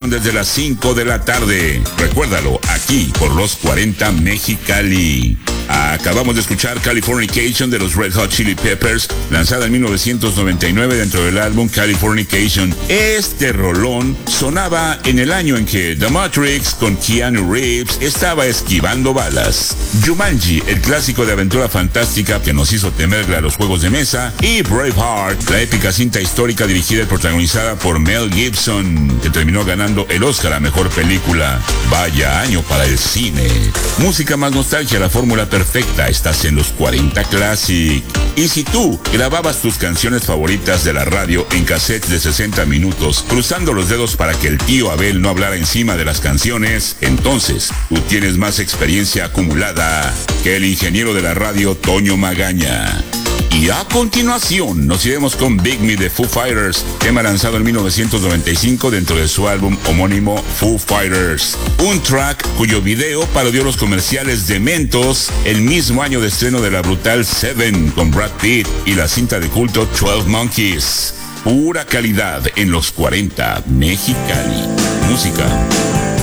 desde las 5 de la tarde. Recuérdalo, aquí por los 40 Mexicali. Acabamos de escuchar Californication de los Red Hot Chili Peppers, lanzada en 1999 dentro del álbum Californication. Este rolón sonaba en el año en que The Matrix con Keanu Reeves estaba esquivando balas. Jumanji, el clásico de aventura fantástica que nos hizo temerle a los juegos de mesa, y Braveheart, la épica cinta histórica dirigida y protagonizada por Mel Gibson, que terminó ganando el Oscar a Mejor Película. Vaya año para el cine. Música más nostalgia, la fórmula perfecta, estás en los 40 Classic. Y si tú grababas tus canciones favoritas de la radio en cassettes de 60 minutos, cruzando los dedos para que el tío Abel no hablara encima de las canciones, entonces tú tienes más experiencia acumulada que el ingeniero de la radio Toño Magaña. Y a continuación nos iremos con Big Me de Foo Fighters, tema lanzado en 1995 dentro de su álbum homónimo Foo Fighters. Un track cuyo video parodió los comerciales de Mentos el mismo año de estreno de la brutal Seven con Brad Pitt y la cinta de culto 12 Monkeys. Pura calidad en los 40 Mexicali. Música